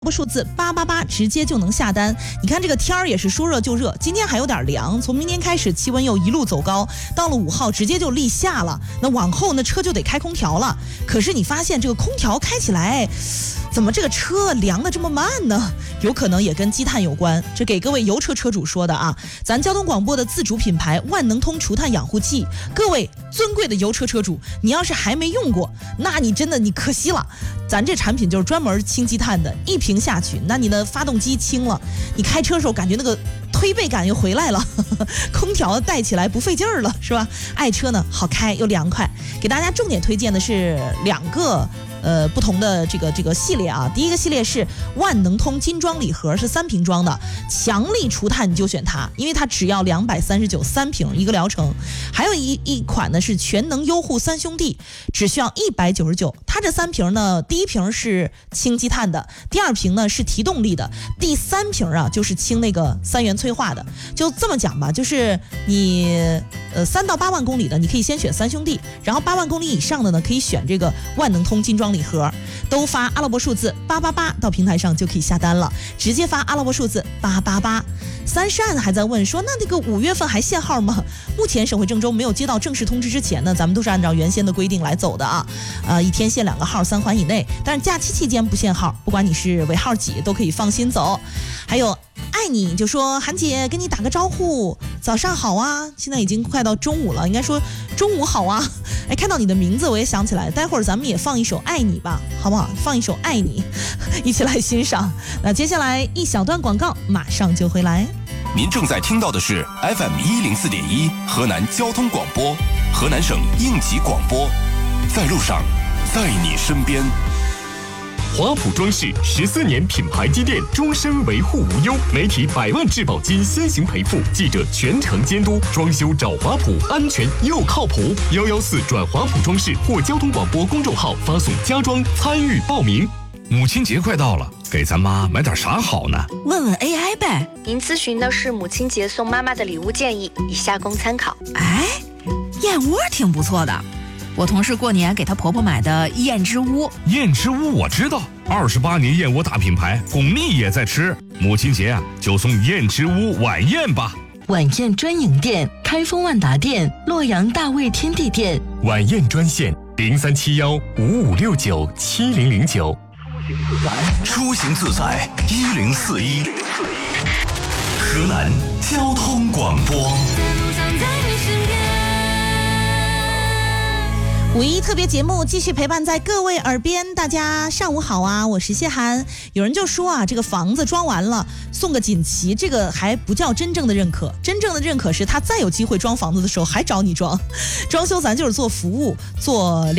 数字888直接就能下单。你看这个天儿也是说热就热，今天还有点凉，从明天开始气温又一路走高，到了5号直接就立夏了。那往后呢车就得开空调了。可是你发现这个空调开起来，怎么这个车凉得这么慢呢？有可能也跟积碳有关。这给各位油车车主说的啊，咱交通广播的自主品牌万能通除碳养护器，各位尊贵的油车车主，你要是还没用过，那你真的你可惜了。咱这产品就是专门清积碳的，一瓶下去，那你的发动机清了，你开车的时候感觉那个推背感又回来了，空调带起来不费劲儿了，是吧？爱车呢好开又凉快。给大家重点推荐的是2个不同的这个系列啊。第一个系列是万能通金装礼盒，是3瓶装的，强力除碳你就选它，因为它只要239，3瓶一个疗程。还有一款呢是全能优护3兄弟，只需要199。它这3瓶呢，第1瓶是清积碳的，第2瓶呢是提动力的，第3瓶啊就是清那个3元催化的。就这么讲吧，就是你3到8万公里的你可以先选3兄弟，然后8万公里以上的呢可以选这个万能通金装礼盒，都发阿拉伯数字888到平台上就可以下单了，直接发阿拉伯数字888。30岸还在问说，那个5月份还限号吗？目前省会郑州没有接到正式通知之前呢，咱们都是按照原先的规定来走的啊。1天限2个号，3环以内，但是假期期间不限号，不管你是尾号几都可以放心走。还有爱你就说，韩姐跟你打个招呼，早上好啊，现在已经快到中午了，应该说中午好啊。哎，看到你的名字我也想起来，待会儿咱们也放一首爱你吧，好不好？放一首爱你，一起来欣赏。那接下来一小段广告马上就回来。 您正在听到的是 FM104.1 河南交通广播，河南省应急广播，在路上，在你身边。 华普装饰14年品牌积淀，终身维护无忧，媒体100万质保金先行赔付，记者全程监督，装修找华普，安全又靠谱。114转华普装饰或交通广播公众号发送家装参与报名。 母亲节快到了，给咱妈买点啥好呢？ 问问 AI 呗。 您咨询的是母亲节送妈妈的礼物建议，以下供参考。 哎，燕窝挺不错的，我同事过年给她婆婆买的燕之屋。 燕之屋我知道，28年燕窝大品牌，巩俐也在吃。母亲节啊，就送燕之屋晚宴吧。 晚宴专营店：开封万达店、洛阳大卫天地店。 晚宴专线037155697009。 出行自在1041，河南交通广播。 5·1特别节目继续陪伴在各位耳边，大家上午好啊，我是谢涵。有人就说啊，这个房子装完了送个锦旗，这个还不叫真正的认可，真正的认可是他再有机会装房子的时候还找你装。装修咱就是做服务，做